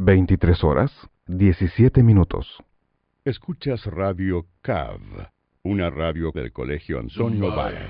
23 horas, 17 minutos. Escuchas Radio CAV, una radio del Colegio Antonio Varas.